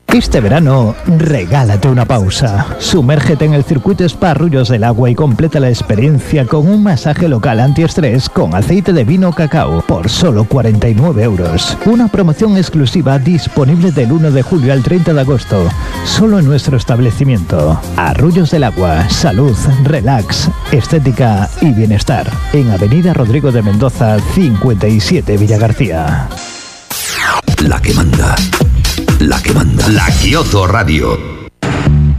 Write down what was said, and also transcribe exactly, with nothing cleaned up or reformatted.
Este verano, regálate una pausa. Sumérgete en el circuito Spa Arroyos del Agua y completa la experiencia con un masaje local antiestrés con aceite de vino cacao por solo cuarenta y nueve euros. Una promoción exclusiva disponible del uno de julio al treinta de agosto, solo en nuestro establecimiento. Arroyos del Agua, salud, relax, estética y bienestar. En Avenida Rodrigo de Mendoza, cincuenta y siete, Villagarcía. La que manda. La que manda. La Kioto Radio.